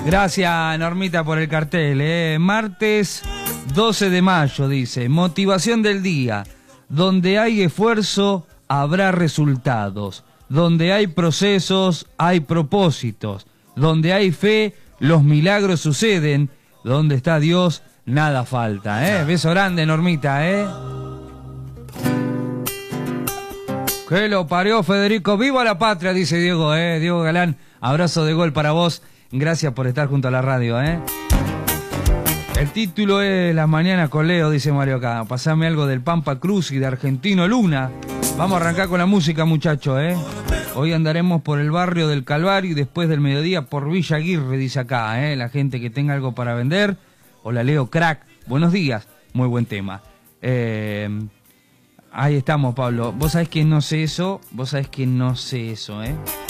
Gracias, Normita, por el cartel. Martes 12 de mayo, dice. Motivación del día. Donde hay esfuerzo, habrá resultados. Donde hay procesos, hay propósitos. Donde hay fe, los milagros suceden. Donde está Dios, nada falta. Beso grande, Normita. Que lo parió, Federico. ¡Viva la patria!, dice Diego. Diego Galán, abrazo de gol para vos. Gracias por estar junto a la radio. El título es Las mañanas con Leo, dice Mario acá. Pasame algo del Pampa Cruz y de Argentino Luna. Vamos a arrancar con la música, muchachos. Hoy andaremos por el barrio del Calvario y después del mediodía por Villa Aguirre, dice acá. La gente que tenga algo para vender. Hola, Leo, crack. Buenos días. Muy buen tema. Ahí estamos, Pablo. Vos sabés que no sé eso.